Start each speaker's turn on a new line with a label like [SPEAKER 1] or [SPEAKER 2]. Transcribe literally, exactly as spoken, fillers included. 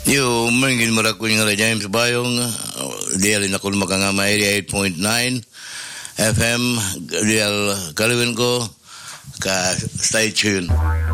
[SPEAKER 1] Yo, mungkin meraku yung James Bayong, dia rin ako makangama area eight point nine F M, dia kaliwin ko, ka stay tuned.